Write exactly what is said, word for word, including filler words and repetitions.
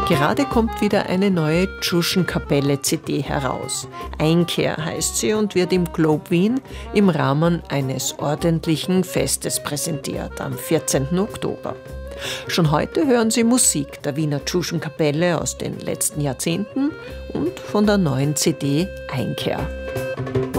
Gerade kommt wieder eine neue Tschuschen-Kapelle-C D heraus. Einkehr heißt sie und wird im Globe Wien im Rahmen eines ordentlichen Festes präsentiert, am vierzehnten Oktober. Schon heute hören Sie Musik der Wiener Tschuschen-Kapelle aus den letzten Jahrzehnten und von der neuen C D Einkehr.